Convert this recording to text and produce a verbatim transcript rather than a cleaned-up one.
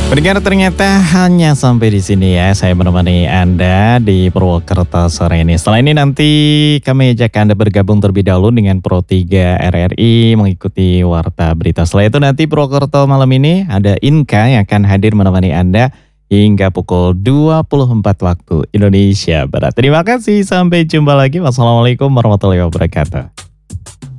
Pendengar, ternyata hanya sampai di sini ya saya menemani Anda di Purwokerto sore ini. Setelah ini nanti kami ajak Anda bergabung terlebih dahulu dengan Pro tiga R R I mengikuti Warta Berita. Setelah itu nanti Purwokerto malam ini ada Inka yang akan hadir menemani Anda hingga pukul dua puluh empat waktu Indonesia Barat. Terima kasih, sampai jumpa lagi. Wassalamualaikum warahmatullahi wabarakatuh.